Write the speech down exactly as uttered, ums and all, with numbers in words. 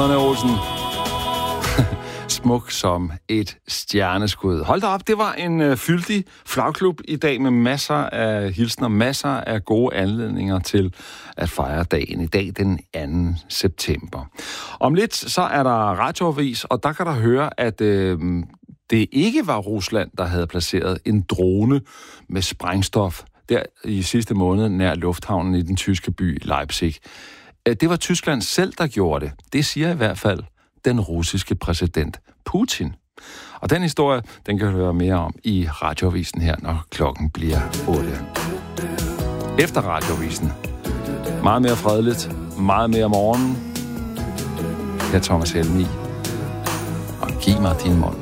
Olsen. Smuk som et stjerneskud. Hold da op, det var en øh, fyldig flagklub i dag med masser af hilsner, masser af gode anledninger til at fejre dagen i dag, den anden september. Om lidt så er der radioavis, og der kan der høre, at øh, det ikke var Rusland, der havde placeret en drone med sprængstof der i sidste måned nær lufthavnen i den tyske by Leipzig. Det var Tyskland selv, der gjorde det. Det siger i hvert fald den russiske præsident Putin. Og den historie, den kan du høre mere om i radioavisen her, når klokken bliver otte. Efter radioavisen. Meget mere fredeligt, meget mere morgen. Her er Thomas Helmi. Og giv mig din mund.